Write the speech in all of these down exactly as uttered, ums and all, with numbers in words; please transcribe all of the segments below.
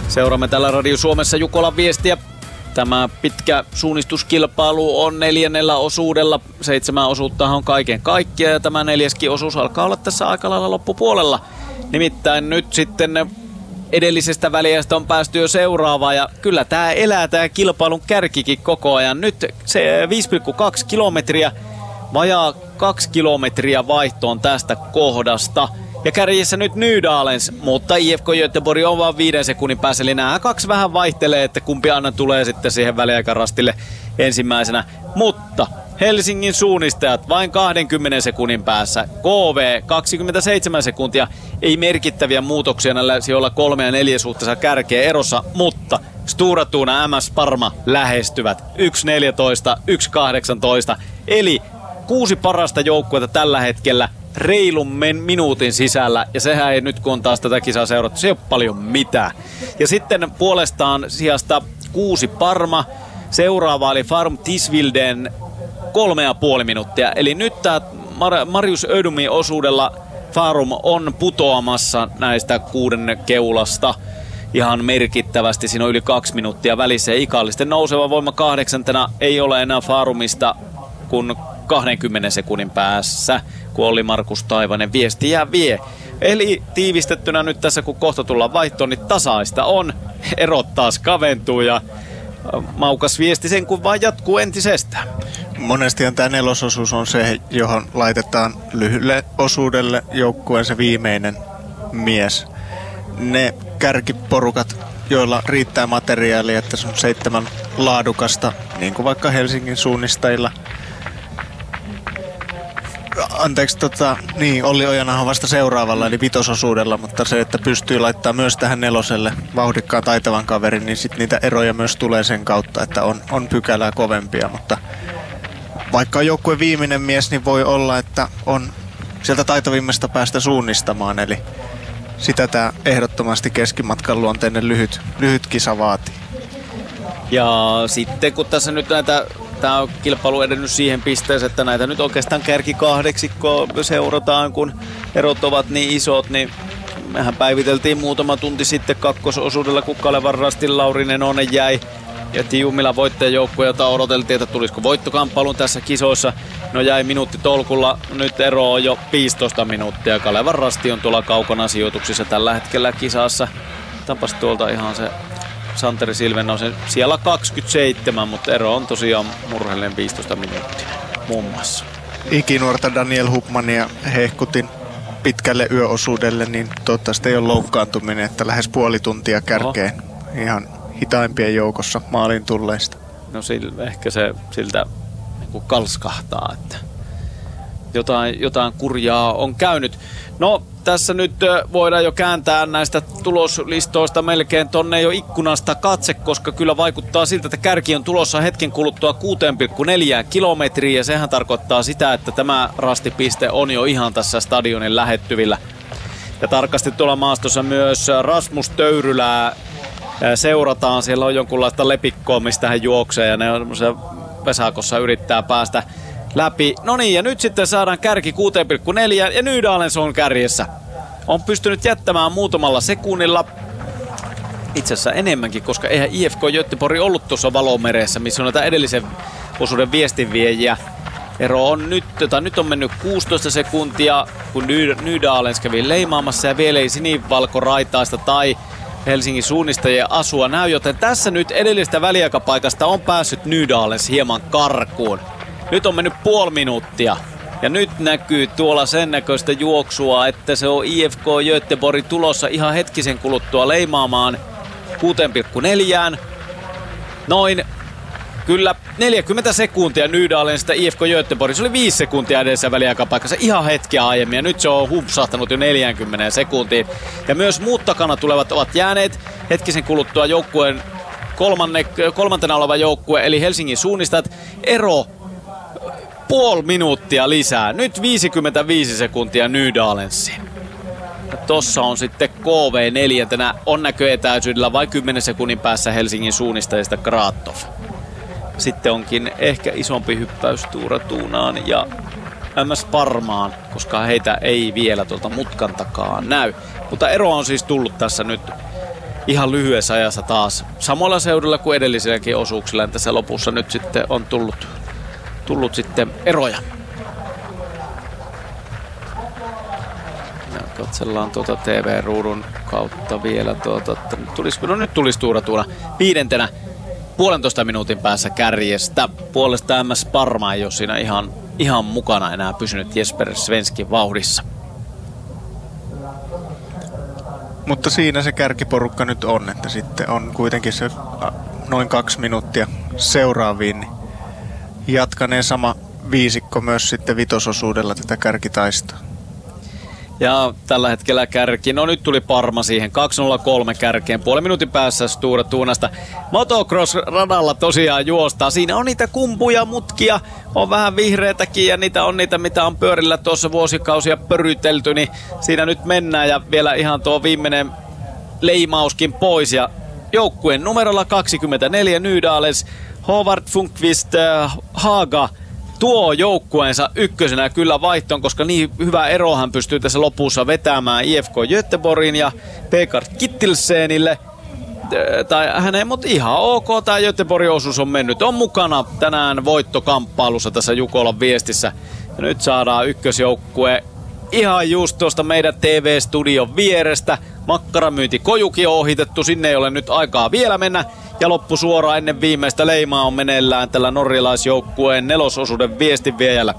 Seuraamme täällä Radio Suomessa Jukolan viestiä. Tämä pitkä suunnistuskilpailu on neljännellä osuudella. Seitsemän osuuttahan on kaiken kaikkiaan ja tämä neljäskin osuus alkaa olla tässä aika lailla loppupuolella. Nimittäin nyt sitten edellisestä väliästä on päästy jo seuraavaan ja kyllä tää elää tää kilpailun kärkikin koko ajan. Nyt se viisi pilkku kaksi kilometriä, vajaa kaksi kilometriä vaihtoon tästä kohdasta. Ja kärjessä nyt Nydalens, mutta I F K Göteborg on vaan viiden sekunnin päässä. Eli nämä kaksi vähän vaihtelee, että kumpi aina tulee sitten siihen väliaikarastille ensimmäisenä. Mutta Helsingin suunnistajat vain kaksikymmentä sekunnin päässä. K V kaksikymmentäseitsemän sekuntia. Ei merkittäviä muutoksia näillä sijoilla kolme ja neljä suhteessa kärkeä erossa, mutta Stura Tuna, M S Parma lähestyvät yksi neljätoista, yksi kahdeksantoista. Eli kuusi parasta joukkuetta tällä hetkellä reilun minuutin sisällä, ja sehän ei nyt kun on taas tätä kisaa seurattu, se ei ole paljon mitään. Ja sitten puolestaan sijasta kuusi Parma, seuraava eli Farm Tisvilden kolme ja puoli minuuttia. Eli nyt tämä Mar- Marius Ödumin osuudella Farum on putoamassa näistä kuuden keulasta ihan merkittävästi. Siinä on yli kaksi minuuttia välissä ja ikallisten nouseva voima kahdeksantena ei ole enää Farumista kun kaksikymmentä sekunnin päässä, kun Olli Markus Taivainen viestiä vie. Eli tiivistettynä nyt tässä, kun kohta tullaan vaihtoon, niin tasaista on. Erot taas kaventuu ja maukas viesti sen, kun vaan jatkuu entisestään. Monestihan tämä nelososuus on se, johon laitetaan lyhyelle osuudelle joukkueen se viimeinen mies. Ne kärkiporukat, joilla riittää materiaalia, että se on seitsemän laadukasta, niin kuin vaikka Helsingin suunnistajilla. Anteeksi, tota, niin, Olli Ojanahan vasta seuraavalla, eli vitososuudella, mutta se, että pystyy laittaa myös tähän neloselle vauhdikkaan taitavan kaverin, niin sitten niitä eroja myös tulee sen kautta, että on, on pykälää kovempia, mutta vaikka on joukkueen viimeinen mies, niin voi olla, että on sieltä taitavimmasta päästä suunnistamaan, eli sitä tämä ehdottomasti keskimatkan luonteinen lyhyt, lyhyt kisa vaatii. Ja sitten kun tässä nyt näitä, tämä on kilpailu edennyt siihen pisteeseen, että näitä nyt oikeastaan kärki kahdeksikkoa seurataan, kun erot ovat niin isot, niin mehän päiviteltiin muutama tunti sitten kakkososuudella, kun Kalevan Rastin Lauri Nenonen jäi. Ja Tiumila voittajajoukkue, jota odoteltiin, että tulisiko voittokamppailun tässä kisoissa. No jäi minuutti tolkulla, nyt ero on jo viisitoista minuuttia. Kalevan Rasti on tuolla kaukana sijoituksissa tällä hetkellä kisassa. Tapas tuolta ihan se Santeri Silven on se siellä kaksikymmentäseitsemän, mutta ero on tosiaan murheellinen viisitoista minuuttia muun muassa. Ikinuorta Daniel Hupmania hehkutin pitkälle yöosuudelle, niin toivottavasti ei ole loukkaantuminen, että lähes puoli tuntia kärkeen. Oho. Ihan hitaimpien joukossa maalin tulleista. No sillä, ehkä se siltä niin kuin kalskahtaa, että jotain, jotain kurjaa on käynyt. No tässä nyt voidaan jo kääntää näistä tuloslistoista melkein tonne jo ikkunasta katse, koska kyllä vaikuttaa siltä, että kärki on tulossa hetken kuluttua kuusi pilkku neljä kilometriä ja sehän tarkoittaa sitä, että tämä rastipiste on jo ihan tässä stadionin lähettyvillä. Ja tarkasti tuolla maastossa myös Rasmus Töyrylää seurataan. Siellä on jonkunlaista lepikkoa, mistä hän juoksee ja ne on vesakossa yrittää päästä läpi. No niin, ja nyt sitten saadaan kärki kuusi pilkku neljä ja Nydalens on kärjessä. On pystynyt jättämään muutamalla sekunnilla. Itse asiassa enemmänkin, koska eihän I F K Göteborg ollut tuossa Valomeressä, missä on näitä edellisen osuuden viestinviejiä. Ero on nyt, jota nyt on mennyt kuusitoista sekuntia, kun Nydalens kävi leimaamassa ja vielä ei sinivalkoraitaista tai Helsingin suunnistajien asua näy, joten tässä nyt edellistä väliaikapaikasta on päässyt Nydalens hieman karkuun. Nyt on mennyt puoli minuuttia ja nyt näkyy tuolla sen näköistä juoksua, että se on I F K Göteborg tulossa ihan hetkisen kuluttua leimaamaan kuusi pilkku neljä. Noin kyllä neljäkymmentä sekuntia Nydalensta I F K Göteborg. Se oli viisi sekuntia edessä väliaikapaikassa ihan hetkeä aiemmin ja nyt se on humpsahtanut jo neljäänkymmeneen sekuntiin. Ja myös muut takana tulevat ovat jääneet hetkisen kuluttua joukkueen kolmanne, kolmantena oleva joukkue eli Helsingin suunnistajat. Ero puoli minuuttia lisää. Nyt viisikymmentäviisi sekuntia Nydalensiin. Ja tossa on sitten K V neljäntenä on näköetäisyydellä vain kymmenen sekunnin päässä Helsingin suunnistajista Gratov. Sitten onkin ehkä isompi hyppäys Stura Tunaan ja M S Parmaan, koska heitä ei vielä tuolta mutkan takaa näy. Mutta ero on siis tullut tässä nyt ihan lyhyessä ajassa taas samalla seudulla kuin edellisilläkin osuuksilla. Tässä lopussa nyt sitten on tullut, tullut sitten eroja. Ja katsellaan tuota T V-ruudun kautta vielä. Tuota, että tulis, no nyt tulisi Tuura Tuuna viidentenä puolentoista minuutin päässä kärjestä. Puolesta M S Parma ei ole siinä ihan, ihan mukana enää pysynyt Jesper Svenskin vauhdissa. Mutta siinä se kärkiporukka nyt on, että sitten on kuitenkin se noin kaksi minuuttia seuraaviin. Niin jatkaneen sama viisikko myös sitten vitososuudella tätä kärkitaistoa. Ja tällä hetkellä kärki, no nyt tuli Parma siihen, kaksi nolla kolme kärkeen, puolen minuutin päässä Tuura Tuunasta. Motocross-radalla tosiaan juostaa, siinä on niitä kumpuja, mutkia, on vähän vihreitäkin ja niitä on niitä, mitä on pyörillä tuossa vuosikausia pörytelty, niin siinä nyt mennään ja vielä ihan tuo viimeinen leimauskin pois. Ja joukkueen numerolla kaksikymmentäneljä Nydales, Håvard Funkvist, äh, Haga, tuo joukkueensa ykkösenä kyllä vaihtoon, koska niin hyvä erohan pystyy tässä lopussa vetämään I F K Göteborgin ja Pekard Kittelsenille. Tai häneen, mutta ihan ok, tämä Göteborgin osuus on mennyt. On mukana tänään voittokamppailussa tässä Jukolan viestissä. Ja nyt saadaan ykkösjoukkue ihan just tuosta meidän T V-studion vierestä. Makkaramyynti Kojuki on ohitettu, sinne ei ole nyt aikaa vielä mennä. Ja loppu suoraan ennen viimeistä leimaa on meneillään tällä norjalaisjoukkueen nelososuuden viestinviejällä.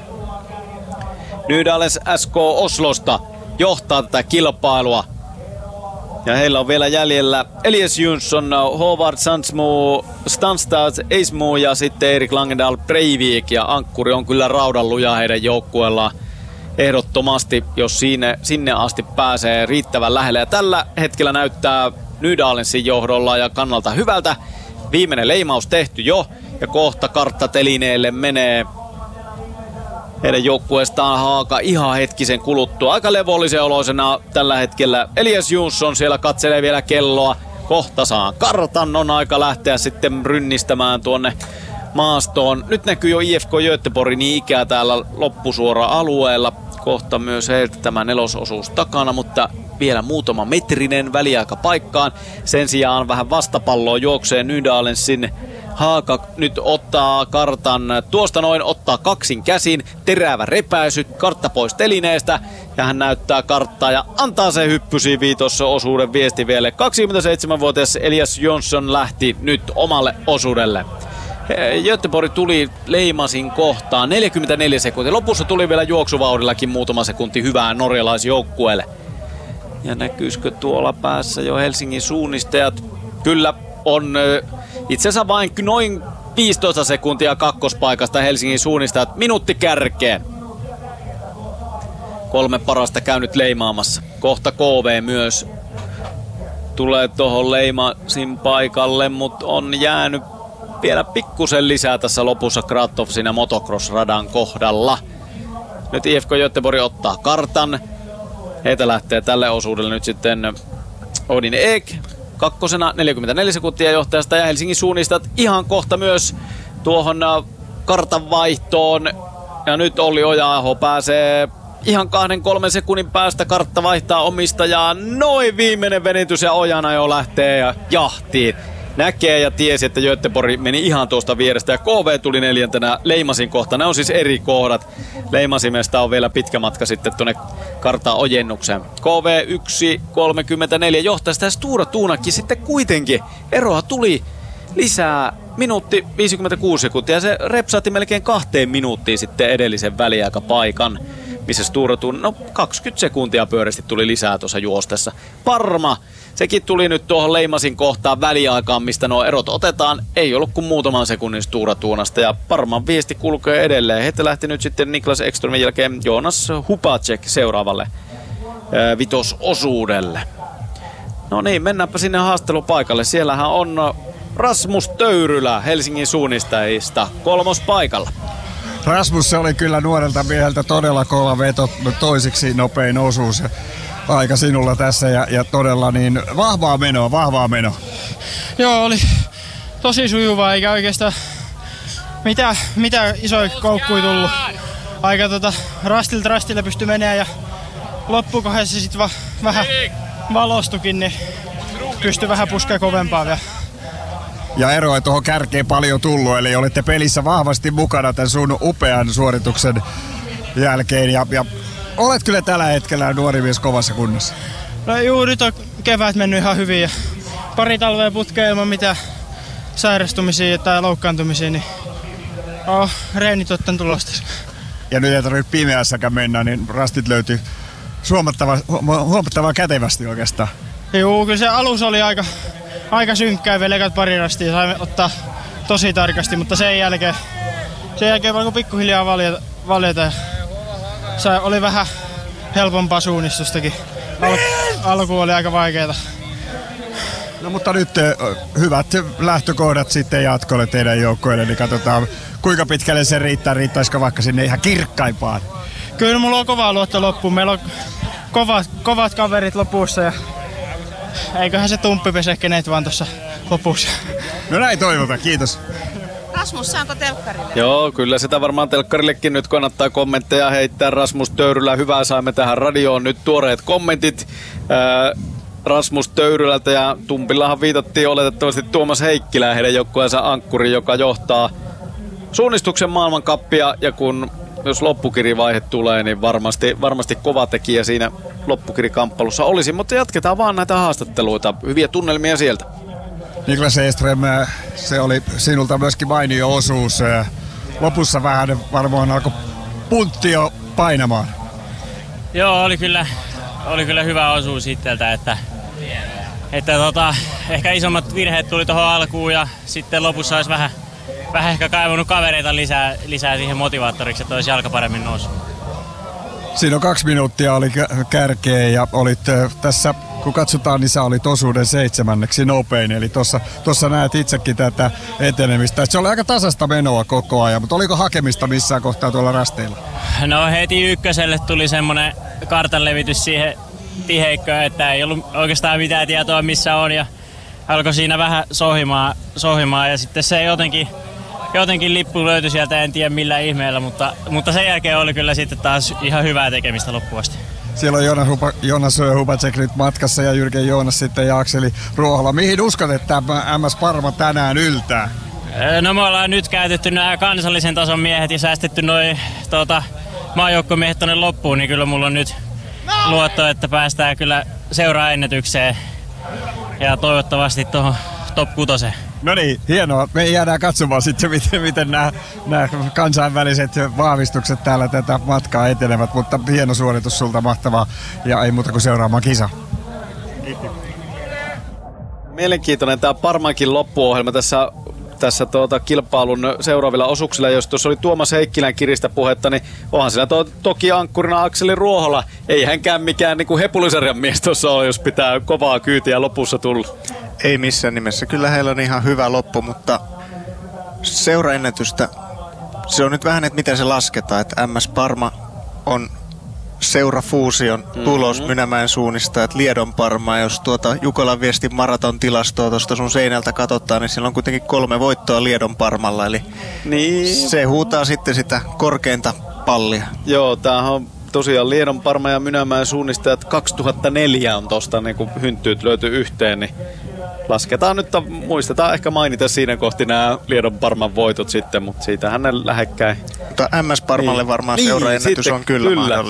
Nydales S K Oslosta johtaa tätä kilpailua. Ja heillä on vielä jäljellä Elias Jonsson, Håvard Sandsmo, Stanstad Eismo ja sitten Erik Langendal Breivik. Ja ankkuri on kyllä raudan luja heidän joukkueellaan ehdottomasti, jos sinne, sinne asti pääsee riittävän lähelle. Ja tällä hetkellä näyttää Nydalensin johdolla ja kannalta hyvältä. Viimeinen leimaus tehty jo ja kohta karttatelineelle menee heidän joukkueestaan Haaka ihan hetkisen kuluttua. Aika levollisen oloisena tällä hetkellä Elias Jonsson siellä katselee vielä kelloa. Kohta saa kartan, on aika lähteä sitten rynnistämään tuonne maastoon. Nyt näkyy jo I F K Göteborgin ikää täällä loppusuora-alueella. Kohta myös heiltä tämä nelososuus takana, mutta vielä muutama metrinen väliaika paikkaan. Sen sijaan vähän vastapalloa juoksee Nydalensin. Haaka nyt ottaa kartan tuosta noin, ottaa kaksin käsin, terävä repäisy, kartta pois telineestä ja hän näyttää karttaa ja antaa se hyppysiiviin tuossa osuuden viesti vielä. kaksikymmentäseitsemänvuotias Elias Jonsson lähti nyt omalle osuudelle. Göteborg tuli leimasin kohtaan neljäkymmentäneljä sekuntia. Lopussa tuli vielä juoksuvauhdillakin muutama sekunti hyvää norjalaisjoukkueelle. Ja näkyisikö tuolla päässä jo Helsingin suunnistajat? Kyllä on itse asiassa vain noin viisitoista sekuntia kakkospaikasta Helsingin suunnistajat. Minuutti kärkeen. Kolme parasta käynyt leimaamassa. Kohta K V myös tulee tuohon leimasin paikalle, mutta on jäänyt vielä pikkusen lisää tässä lopussa Kratovsin ja motocross-radan kohdalla. Nyt I F K Göteborg ottaa kartan. Heitä lähtee tälle osuudelle nyt sitten Odin Ek. Kakkosena neljäkymmentäneljä sekuntia johtajasta ja Helsingin suunnistajat ihan kohta myös tuohon kartan vaihtoon. Ja nyt Olli Oja-aho pääsee ihan kahden kolmen sekunnin päästä, kartta vaihtaa omistajaa. Noin viimeinen venitys ja Ojana jo lähtee jahtiin. Näkee ja tiesi, että Göteborg meni ihan tuosta vierestä ja K V tuli neljäntenä leimasin kohta. Ne on siis eri kohdat. Leimasimesta on vielä pitkä matka sitten tuonne kartaan ojennukseen. K V yksi kolmekymmentäneljä johtaa sitä Tuura Tuunakin sitten kuitenkin. Eroa tuli lisää minuutti viisikymmentäkuusi sekuntia ja se repsaatti melkein kahteen minuuttiin sitten edellisen väliaikapaikan. Missä Tuura Tuuna, no kaksikymmentä sekuntia pyörästi tuli lisää tuossa juostessa. Parma. Sekin tuli nyt tuohon leimasin kohtaan väliaikaan, mistä nuo erot otetaan. Ei ollut kuin muutaman sekunnin Tuura Tuunasta ja Parman viesti kulkee edelleen. Heitä lähti nyt sitten Niklas Ekströmin jälkeen Jonas Hupacek seuraavalle ää, vitososuudelle. No niin, mennäänpä sinne haastelupaikalle. Siellähän on Rasmus Töyrylä Helsingin suunnistajista kolmospaikalla. Rasmus, se oli kyllä nuorelta mieheltä todella kova veto, toiseksi nopein osuus aika sinulla tässä ja, ja todella niin vahvaa menoa, vahvaa menoa. Joo, oli tosi sujuvaa eikä oikeastaan mitä, mitä isoja koukkuja tullut. Aika tota, rastilta rastille pystyi menemään ja loppukohdassa sitten va, vähän valostukin, niin pystyi vähän puskemaan kovempaa vielä. Ja ero ei tuohon kärkeen paljon tullut, eli olette pelissä vahvasti mukana tämän sun upean suorituksen jälkeen. Ja, ja olet kyllä tällä hetkellä nuori mies kovassa kunnossa. No juu, nyt on kevät mennyt ihan hyvin ja pari talvea putkea ilman mitään sairastumisia tai loukkaantumisia, niin oh, reenit ottan tulosta. Ja nyt ei tarvitse pimeässäkään mennä, niin rastit löytyy huomattavan, huomattavan kätevästi oikeastaan. Juu, kyllä se alus oli aika, aika synkkää vielä ekat pari rastia, saimme ottaa tosi tarkasti, mutta sen jälkeen, sen jälkeen alkoi pikkuhiljaa valjeta, valjeta ja sai, oli vähän helpompaa suunnistustakin. Al, alku oli aika vaikeeta. No mutta nyt hyvät lähtökohdat sitten jatkolle teidän joukkoille, niin katsotaan kuinka pitkälle se riittää, riittäisikö vaikka sinne ihan kirkkaimpaan. Kyllä mulla on kovaa luotto loppuun, meillä on kovat, kovat kaverit lopussa ja eiköhän se tumppi pese kenet vaan tuossa lopussa. No näin toivotaan, kiitos. Rasmus, saanko telkkarille? Joo, kyllä sitä varmaan telkkarillekin nyt kannattaa kommentteja heittää. Rasmus Töyrylä, hyvää saimme tähän radioon nyt tuoreet kommentit Ää, Rasmus Töyrylältä, ja Tumpillahan viitattiin oletettavasti Tuomas Heikkilä, heidän joukkueensa ankkuri, joka johtaa suunnistuksen maailmankappia, ja kun jos loppukirivaihe tulee, niin varmasti, varmasti kova tekijä siinä loppukirikamppailussa olisi, mutta jatketaan vaan näitä haastatteluita, hyviä tunnelmia sieltä. Niklas Eström, se oli sinulta myöskin mainio osuus. Lopussa vähän varmaan alkoi puntti jo painamaan. Joo, oli kyllä, oli kyllä hyvä osuus itseltä, että, että tota, ehkä isommat virheet tuli tuohon alkuun ja sitten lopussa olisi vähän, vähän ehkä kaivannut kavereita lisää, lisää siihen motivaattoriksi, että olisi jalka paremmin noussut. Siinä on kaksi minuuttia oli kärkeä ja olit tässä, kun katsotaan, niin sä olit osuuden seitsemänneksi nopein. Eli tuossa, tuossa näet itsekin tätä etenemistä. Se oli aika tasasta menoa koko ajan, mutta oliko hakemista missään kohtaa tuolla rasteilla? No heti ykköselle tuli semmoinen kartanlevitys siihen tiheikköön, että ei ollut oikeastaan mitään tietoa missä on. Ja alkoi siinä vähän sohimaan, sohimaan ja sitten se jotenkin... Jotenkin lippu löytyi sieltä, en tiedä millä ihmeellä, mutta, mutta sen jälkeen oli kyllä sitten taas ihan hyvää tekemistä loppuun asti. Siellä on Jonas, Hupa, Jonas Hubacek nyt matkassa ja Jyrken Joonas sitten ja Akseli Ruohola. Mihin uskot, että tämä M S Parma tänään yltää? No me ollaan nyt käytetty nämä kansallisen tason miehet ja säästetty noi tuota, maajoukkomiehet tonne loppuun, niin kyllä mulla on nyt luotto, että päästään kyllä seuraennätykseen ja toivottavasti tuohon top kutoseen. No niin, hienoa. Me jäädään katsomaan sitten, miten, miten nämä, nämä kansainväliset vahvistukset täällä tätä matkaa etenevät, mutta hieno suoritus sulta, mahtavaa, ja ei muuta kuin seuraamaan kisa. Mielenkiintoinen tämä Parmankin loppuohjelma tässä, tässä tuota kilpailun seuraavilla osuuksilla. Jos tuossa oli Tuomas Heikkilän kiristä puhetta, niin onhan siinä to, toki ankkurina Akseli Ruohola. Ei hänkään mikään niin kuin hepulisarjan mies tuossa ole, jos pitää kovaa kyytiä lopussa tulla. Ei missään nimessä. Kyllä heillä on ihan hyvä loppu, mutta seuraennätystä, se on nyt vähän, että miten se lasketaan. Että M S Parma on seurafuusion tulos mm-hmm. Mynämäen suunnista, että Liedon Parma, jos tuota Jukolan viestin maraton tilastoa tuosta sun seinältä katsotaan, niin siellä on kuitenkin kolme voittoa Liedon Parmalla, eli niin. Se huutaa sitten sitä korkeinta pallia. Joo, tämähän on tosiaan Liedon Parma ja Mynämäen suunnistajat kaksituhattaneljä on tosta niin kun hynttyyt löytyi yhteen, niin lasketaan nyt, muistetaan ehkä mainita siinä kohti nämä Liedon Parman voitot sitten, mutta siitä hänen lähekkäin. Mutta M S Parmalle niin. varmaan niin, seuraennätys on kyllä, kyllä mahdollinen.